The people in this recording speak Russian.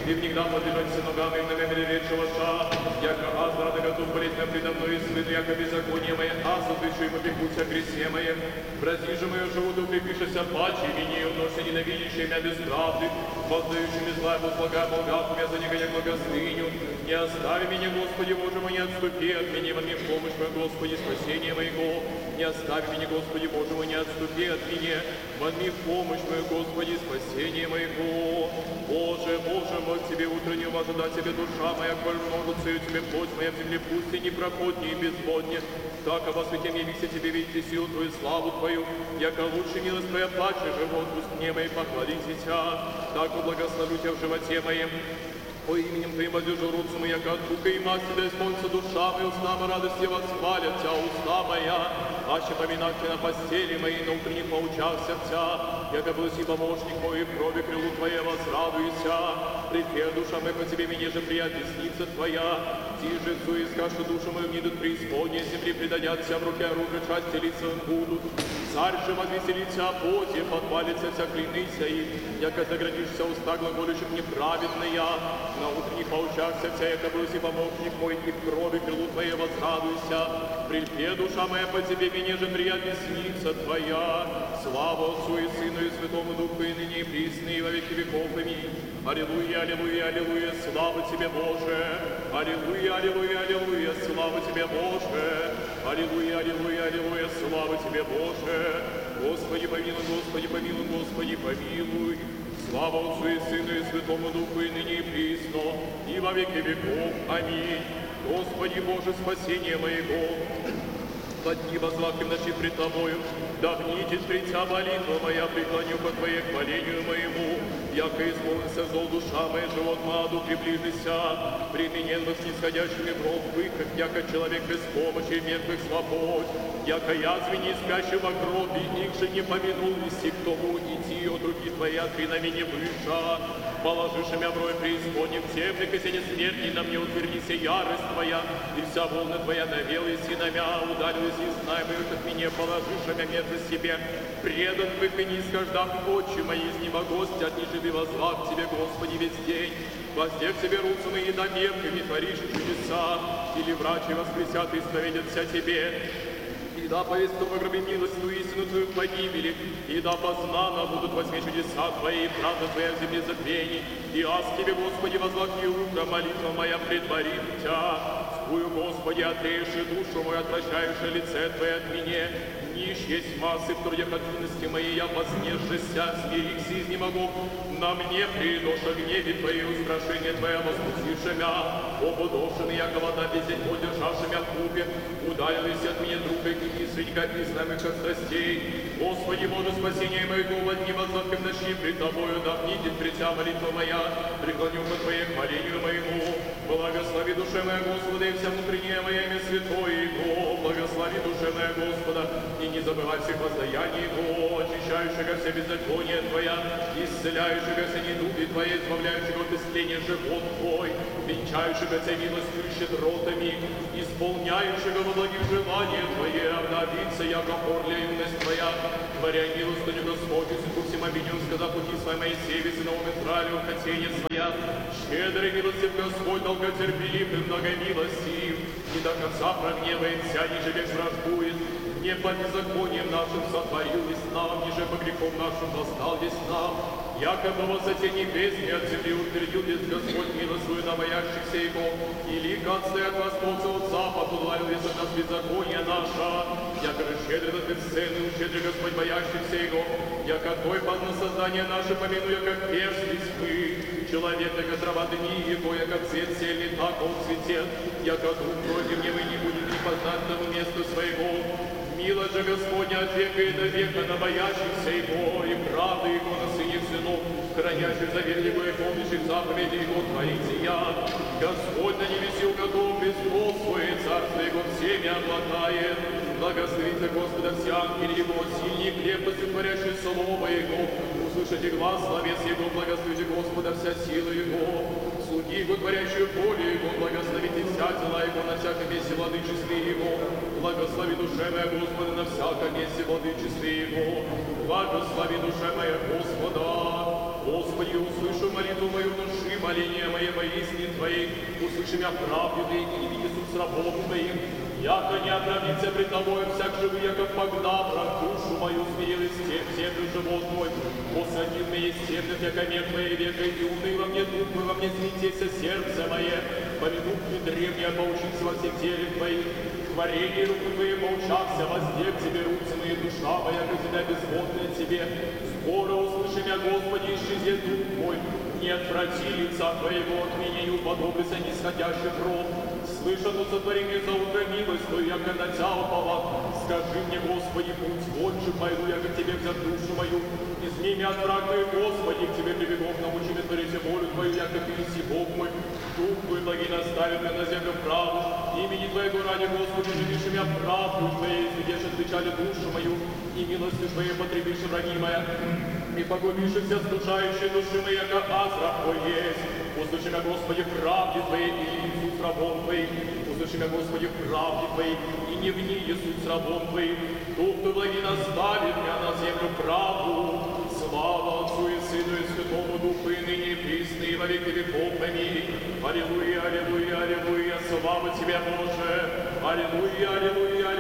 и в них дам подлежать все ногам и в намере речего ша. Яко азра да готов болеть на предо мной и свыт, яко беззаконие мое, азу дышу и попекуся гресе моем. Брази же мою животу припишися паче, вине умножься ненавидящие меня без правды, воздающими зла, возлагая молгав, меня за негодяй благостыню. Не остави меня, Господи Боже мой, не отступи от меня, во мне помощь моя, Господи, спасение моего. Не остави меня, Господи Боже мой, не отступи от меня, во мне помощь моя, Господи, спасение моего. Боже, Боже мой, к Тебе утреннюю ожидать Тебе душа моя, коль множится и Тебе плоть моя в земле, пусть и непроходнее и безводнее. Так обо святем явися Тебе, видите силу Твою, славу Твою, яко лучше милость Твоя паче живот, пусть мне мои похвалитесь. Так благословлю Тебя в животе моем. По именем Твоим воздержу руцу моя, как тука и мать Тебя исполнится душа моя, уста моя радости восхвалят Тя, уста моя. Аще поминать Тебя на постели моей, на утренних поучался Тя, яко был си помощник мой, в крови крылу Твоей возрадуйся. Припе душа моя по Тебе, мне же прият десница Твоя. Ти же Цу искашу душу мою, не идут преисподней земли, предадятся в руке оружия, части лица будут. Царь же возвеселится о поте, подвалится вся клянися им, яко заградишься уста глаголющих неправедная. На утренних поучахся вся, яко был си помощник мой, и в крови крылу Твоей возрадуйся. Прильпе душа моя по Тебе, мне же прият десница Твоя. Слава Отцу и Сыну и Святому Духу, и ныне и присно, и во веки веков. Аминь. Аллилуйя, аллилуйя, аллилуйя, слава Тебе, Боже. Аллилуйя, аллилуйя, аллилуйя, слава Тебе, Боже. Аллилуйя, аллилуйя, аллилуйя, слава Тебе, Боже. Господи, помилуй, Господи, помилуй, Господи, помилуй. Слава Отцу и Сыну и Святому Духу, и ныне и присно, и во веки веков. Аминь. Господи Боже, спасение моего, подни возлаком ночи пред Тобою, да внитит пред Тя молитва моя, преклоню по Твоей хвалению моему, яко исполнится зол душа моя, живот маду приближися, применен во снисходящими в рот выход, яко человек без помощи мертвых слабот, яко язвени спящий во гробе, их же не помянул вести к тому идти от руки Твоей, от вина меня выша, положишь меня в рой преисподним, темных и сене смерти, на мне утвердися ярость Твоя, и вся волна Твоя навелась и намя, ударилась и знай мою, от меня положишь меня мертвость себе, предан бы и не скаждав очи мои, изнемогости, от неживы возла к Тебе, Господи, весь день, воздев себе руцы мои до мерками, творишь чудеса, или врачи воскресят и исповедятся Тебе. И да повесту в гробе милостную истину Твою в погибели, и да познано будут во сне чудеса Твои, и правда Твоя в земле забвений. И аз Тебе, Господи, возлаки утро, молитва моя предварит Тя. Скую, Господи, отреешь душу мою, отвращаешь лице Твое от меня. Нищ есть массы в трудях активности моей, я вознежься, смирихся из немогу. На мне приноша гневе Твои, устрашение Твое возмутивши мя. Обудовшими, яко вода везет, подержавши мя в купе, удалились от меня друг и свинька писанных от страстей. Господи Боже, спасение моего, в одни возлаком ночи пред Тобою, да внитит пред Тя молитва моя, преклоню по Твоей хвалению моему. Благослови душе моя Господа, и вся внутреннее мое имя святое Его. Благослови душе моя Господа, и не забывай всех воздаяний Его, очищающего все беззакония Твоя, исцеляющего все недуги Твои, избавляющего от истления живот Твой, венчающего все милостью и щедротами, исполняющего во благих желания Твои, обновиться, яко орля юность Твоя, творя милостыню Господь, Иисусу всемогущему, сказав пути своей Моисееве, сынову Израилю, хотение своя, щедрый милостив Господь, долготерпелив и многомилостив, и до конца прогневается, ниже век враждует, не по беззакониям нашим сотворил весь нам, ниже по грехом нашим восстал весь нам, яко по высоте небес и от земли утвердил весь Господь милость свою на боящихся Его, и лика отстоят восходца от запада, удлавил весь от нас беззаконие наше, яко же щедрый на бесценный, ущедрый Господь боящихся Его, яко Твой пан на создание наше, помянуя, как перстись мы, человек, яко трава дни Его, яко цвет сельный, так он цветет, яко дух против него не будет не познать тому месту своего. Милость же Господня от века и до века на боящихся Его, и правды Его на сыне сынов, хранящих завет Его и помнящих заповеди Его творите я. Господь на небеси уготов престол свой, царство Его всеми обладает. Благословите Господа все ангели Его, сильнее крепостью творящие слово Его. Услышите глаз словес Его, благословите Господа вся сила Его. Слуги Его, творящие поле Его, благословите вся дела Его на всяком месте владычестве Его. Благослови душе моя Господа на всяком месте владычестве Его. Благослови душе моя Господа. Господи, услышу молитву мою, внуши моления мои воистине Твоей, услыши меня правду Ты, и види суд с рабом Твоим. Яко не отравится пред Тобою всяк живый, яко погнав враг душу мою, смирил из землю живот мой. Посадил меня из темных, яко мех моей века, и уныло мне дух мой, во мне смятеся сердце мое. Помянув мне древнее, поучился во всем теле Твоим. Творение руки Твоей поучался, воздев Тебе руцы мои, душа моя, как земля безводная Тебе. Скоро услыши меня, Господи, исчезнет дух мой. Не отврати лица Твоего от меня, не уподоблься нисходящих род. Слышано сотворение за утро милость Твою, яко на Тя упала. Скажи мне, Господи, путь больше пойду, яко Тебе взят душу мою. Изми меня от враг Твоих, Господи, к Тебе прибегов, научи меня творить волю Твою, яко Ты еси Бог мой. Дух Твой благи наставит меня на землю правду. Имени Твоего ради, Господи, живишь меня правду Твоей, свидешь от печали душу мою, и милостью Твоей потребишь враги моя. И погубишь все стужающие души мои, яко азра Твой есть. Услыши меня, Господи, правде Твоей, и Иисус рабом Твоим. Услыши меня, Господи, правде Твоей, и не вни Иисус рабом Твоим. Дух Твой благи наставит меня на землю правду. Слава Отцу и Сыну и Святому Духу, и ныне и присно, и во веки веков. Аминь. Аллилуйя, аллилуйя, аллилуйя, слава Тебе, Боже. Аллилуйя, аллилуйя,